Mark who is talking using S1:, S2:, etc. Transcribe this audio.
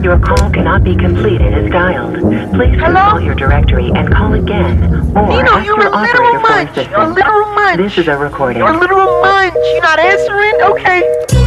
S1: Your call cannot be completed as dialed. Please consult your directory and call again, or
S2: Nino,
S1: ask
S2: you're
S1: your
S2: a literal
S1: operator for
S2: munch. You're a
S1: assistance.
S2: literal munch.
S1: This is a recording.
S2: You're a literal munch. You're not answering? Okay.